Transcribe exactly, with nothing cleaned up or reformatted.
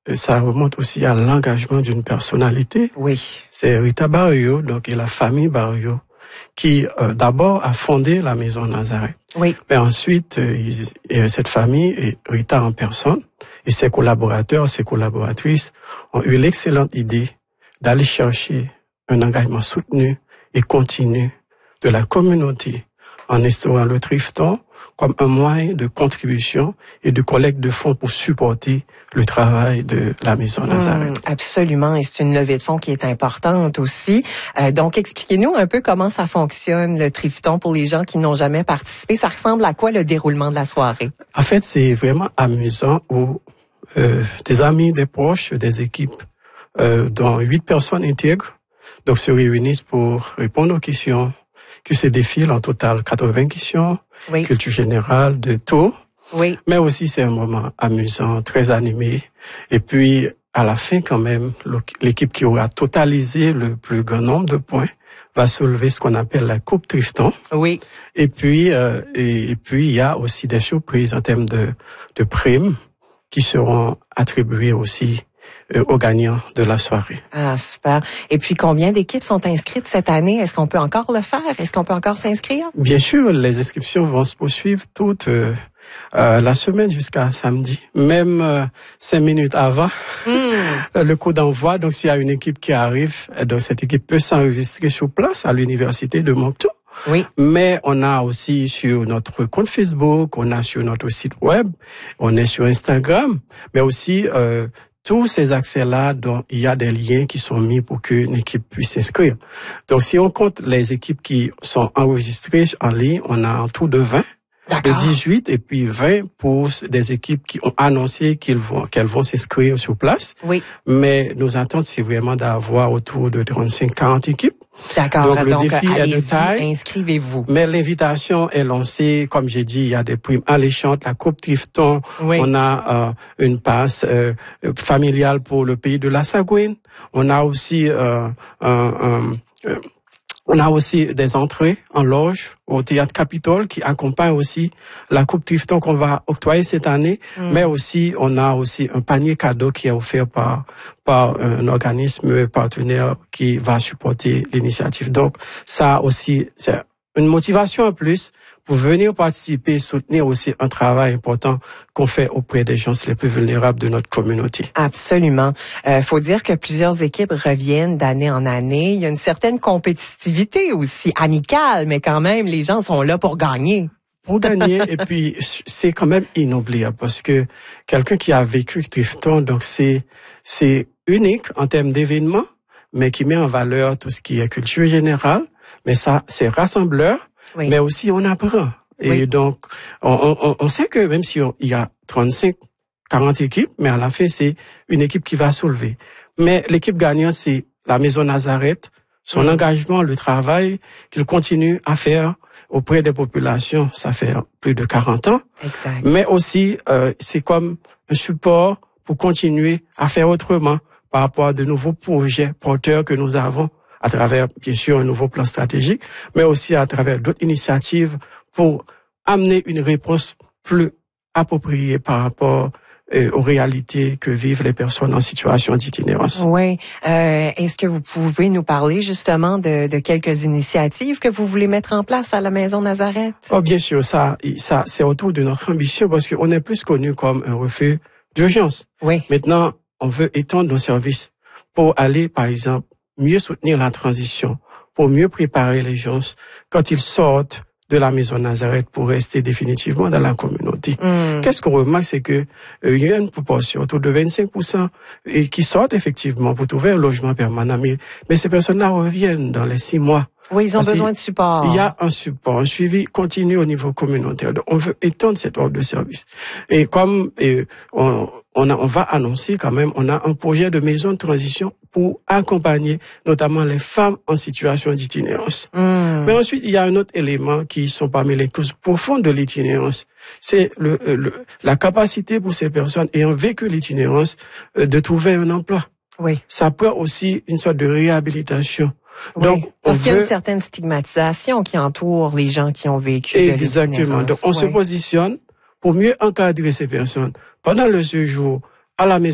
ça remonte aussi à l'engagement d'une personnalité. Oui. C'est Rita Barrio, donc, et la famille Barrio, qui euh, d'abord a fondé la Maison Nazareth. Oui. Mais ensuite, euh, il, cette famille, et Rita en personne, et ses collaborateurs, ses collaboratrices, ont eu l'excellente idée d'aller chercher un engagement soutenu et continu de la communauté en instaurant le Trifton comme un moyen de contribution et de collecte de fonds pour supporter le travail de la Maison Nazareth. Mmh, absolument, et c'est une levée de fonds qui est importante aussi. Euh, donc, expliquez-nous un peu comment ça fonctionne, le Trifton, pour les gens qui n'ont jamais participé. Ça ressemble à quoi le déroulement de la soirée? En fait, c'est vraiment amusant où euh, des amis, des proches, des équipes, euh, dont huit personnes intègres, donc se réunissent pour répondre aux questions qui se défilent en total quatre-vingts questions, oui. Culture générale, de tout. Oui. Mais aussi, c'est un moment amusant, très animé. Et puis, à la fin, quand même, l'équipe qui aura totalisé le plus grand nombre de points va soulever ce qu'on appelle la Coupe Trifton. Oui. Et puis, euh, et, et puis, il y a aussi des surprises en termes de, de primes qui seront attribuées aussi euh, aux gagnants de la soirée. Ah, super. Et puis, combien d'équipes sont inscrites cette année? Est-ce qu'on peut encore le faire? Est-ce qu'on peut encore s'inscrire? Bien sûr, les inscriptions vont se poursuivre toutes euh, euh, la semaine jusqu'à samedi. Même euh, cinq minutes avant mm. le coup d'envoi. Donc, s'il y a une équipe qui arrive, donc cette équipe peut s'enregistrer sur place à l'université de Moncton. Oui. Mais on a aussi sur notre compte Facebook, on a sur notre site web, on est sur Instagram, mais aussi euh, tous ces accès-là, dont il y a des liens qui sont mis pour qu'une équipe puisse s'inscrire. Donc, si on compte les équipes qui sont enregistrées en ligne, on a un tout de vingt, de dix-huit et puis vingt pour des équipes qui ont annoncé qu'ils vont, qu'elles vont s'inscrire sur place. Oui. Mais nos attentes, c'est vraiment d'avoir autour de trente-cinq à quarante équipes. D'accord. Donc, le Donc, défi est de taille. Inscrivez-vous. Mais l'invitation est lancée. Comme j'ai dit, il y a des primes alléchantes, la Coupe Trifton. Oui. On a euh, une passe euh, familiale pour le pays de la Sagouine. On a aussi euh, un, un, un On a aussi des entrées en loge au Théâtre Capitole qui accompagnent aussi la Coupe Trifton qu'on va octroyer cette année. Mm. Mais aussi, on a aussi un panier cadeau qui est offert par, par un organisme partenaire qui va supporter l'initiative. Donc, ça aussi, c'est une motivation en plus pour venir participer, soutenir aussi un travail important qu'on fait auprès des gens les plus vulnérables de notre communauté. Absolument. Euh, faut dire que plusieurs équipes reviennent d'année en année. Il y a une certaine compétitivité aussi, amicale, mais quand même, les gens sont là pour gagner. Pour gagner, et puis c'est quand même inoubliable parce que quelqu'un qui a vécu Trifton, donc c'est c'est unique en termes d'événements, mais qui met en valeur tout ce qui est culture générale, mais ça, c'est rassembleur. Oui. Mais aussi on apprend. Et oui. donc, on, on, on sait que même si on, il y a trente-cinq, quarante équipes, mais à la fin, c'est une équipe qui va soulever. Mais l'équipe gagnante, c'est la Maison Nazareth, son mmh. engagement, le travail qu'il continue à faire auprès des populations, ça fait plus de quarante ans. Exact. Mais aussi, euh, c'est comme un support pour continuer à faire autrement par rapport à de nouveaux projets porteurs que nous avons à travers, bien sûr, un nouveau plan stratégique, mais aussi à travers d'autres initiatives pour amener une réponse plus appropriée par rapport euh, aux réalités que vivent les personnes en situation d'itinérance. Oui. Euh, est-ce que vous pouvez nous parler justement de, de quelques initiatives que vous voulez mettre en place à la Maison Nazareth? Oh, bien sûr, ça, ça, c'est autour de notre ambition parce qu'on est plus connu comme un refuge d'urgence. Oui. Maintenant, on veut étendre nos services pour aller, par exemple, mieux soutenir la transition, pour mieux préparer les gens quand ils sortent de la Maison Nazareth pour rester définitivement dans la communauté. Mm. Qu'est-ce qu'on remarque, c'est que euh, il y a une proportion autour de vingt-cinq pour cent et qui sortent effectivement pour trouver un logement permanent, mais, mais ces personnes-là reviennent dans les six mois. Oui, ils ont besoin de support. Il y a un support, un suivi continu au niveau communautaire. Donc, on veut étendre cette offre de service. Et comme et on, on, a, on va annoncer quand même, on a un projet de maison de transition pour accompagner notamment les femmes en situation d'itinérance. Mmh. Mais ensuite, il y a un autre élément qui sont parmi les causes profondes de l'itinérance. C'est le, le, la capacité pour ces personnes ayant vécu l'itinérance de trouver un emploi. Oui. Ça prend aussi une sorte de réhabilitation. Oui, donc, parce qu'il y a une certaine stigmatisation qui entoure les gens qui ont vécu de l'itinérance. Exactement. Donc, on oui. se positionne pour mieux encadrer ces personnes pendant le séjour à la maison.